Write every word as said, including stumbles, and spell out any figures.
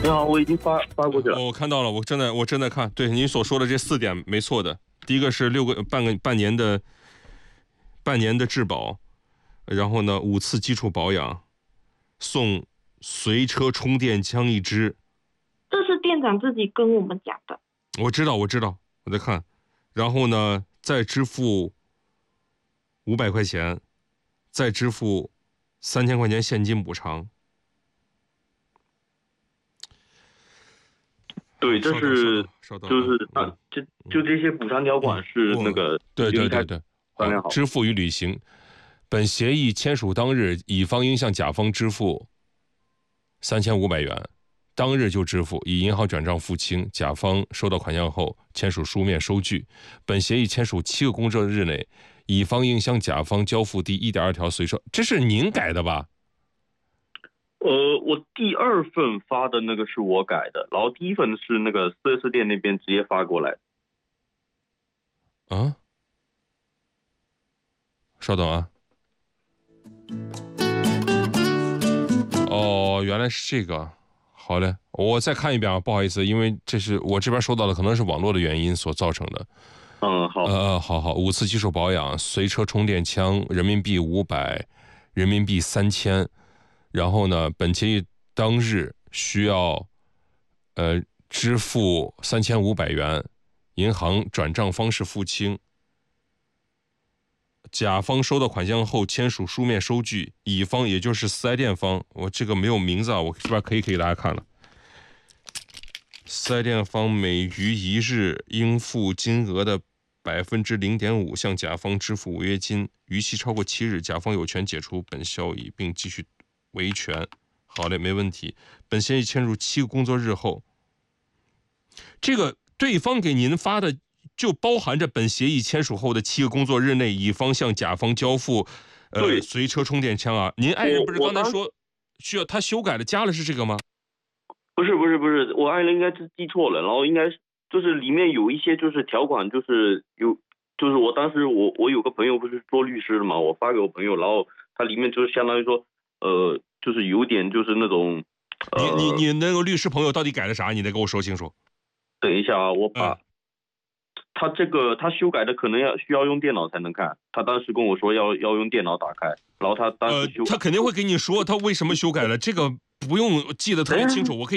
你好，我已经发发过去了。 我看到了，我正在我正在看。对您所说的这四点没错的。第一个是六个半个半年的半年的质保，然后呢五次基础保养，送随车充电枪一支。 这是店长自己跟我们讲的。 我知道，我知道，我在看。然后呢，再支付五百块钱，再支付三千块钱现金补偿。 对，这是就是啊， 啊，就就这些补偿条款是那个对对对对， 好， 支付与履行。本协议签署当日，乙方应向甲方支付三千五百元，当日就支付，以银行转账付清。甲方收到款项后，签署书面收据。本协议签署七个工作日内，乙方应向甲方交付第一点二条随车。这是您改的吧？ 呃，我第二份发的那个是我改的，然后第一份是那个四 S 店那边直接发过来。 啊？稍等啊。哦，原来是这个。好嘞，我再看一遍啊，不好意思，因为这是我这边收到的，可能是网络的原因所造成的。 嗯，好。 呃，好好，五次基础保养，随车充电枪，人民币五百，人民币三千。然后呢，本协议当日需要，呃，支付三千五百元，银行转账方式付清。甲方收到款项后签署书面收据，乙方也就是四 S 店方，我这个没有名字啊，我这边可以给大家看了。四 S 店方每逾一日应付金额的百分之零点五向甲方支付违约金，逾期超过七日，甲方有权解除本效益并继续维权。好嘞，没问题。本协议签署七个工作日后，这个对方给您发的就包含着本协议签署后的七个工作日内，乙方向甲方交付，呃，随车充电枪啊。您爱人不是刚才说需要他修改的加了是这个吗？ 不是不是不是，我爱人应该是记错了，然后应该就是里面有一些就是条款，就是有就是我当时我我有个朋友不是做律师的嘛，我发给我朋友，然后他里面就是相当于说呃就是有点就是那种， 呃、你你你那个律师朋友到底改了啥？你得给我说清楚。 等一下啊，我把。嗯他这个他修改的可能要需要用电脑才能看，他当时跟我说要要用电脑打开，然后他当时修、 呃，他肯定会给你说他为什么修改了，这个不用记得特别清楚，我可以。